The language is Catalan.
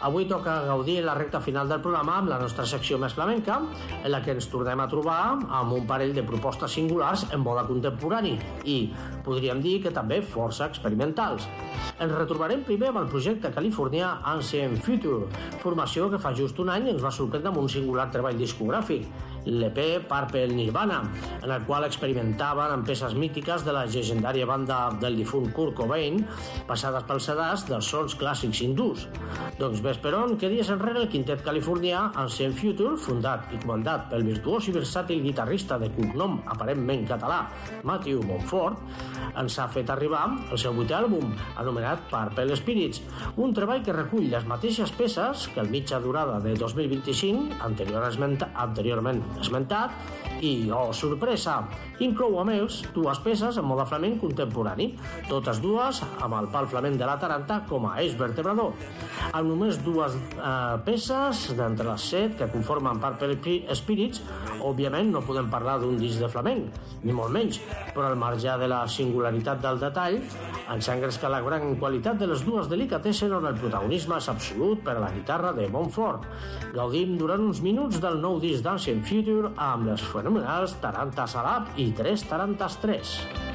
Avui toca gaudir la recta final del programa amb la nostra secció més flamenca, en la que ens tornem a trobar amb un parell de propostes singulars en moda contemporani i, podríem dir que també força experimentals. Ens retrobarem primer amb el projecte californià Ancient Future, formació que fa just un any ens va sorprendre amb un singular treball discogràfic, l'EP Purple Nirvana, en el qual experimentaven amb peces mítiques de la llegendària banda del difunt Kurt Cobain, passades pels sedars dels sons clàssics hindús. Doncs ves per on que dies enrere el quintet californià Ancient Future, fundat i comandat pel virtuós i versàtil guitarrista de cognom aparentment català Matthew Montfort, ens ha fet arribar el seu 8è àlbum, anomenat Purple Spirits, un treball que recull les mateixes peces que el mitja durada de 2025, anteriorment esmentat, i, oh sorpresa, inclou a més dues peces en moda flamenc contemporani, totes dues amb el pal flamenc de la Taranta com a eix vertebrador. Amb només dues peces d'entre les 7 que conformen Purple Spirits, òbviament no podem parlar d'un disc de flamenc, ni molt menys, però al marge de la singularitat del detall, ens sembla que la gran qualitat de les dues delicatessen on el protagonisme és absolut per a la guitarra de Montfort. Gaudim durant uns minuts del nou disc d'Ancient Future amb les fenomenals Tarantas Alap i 3 Tarantas 3.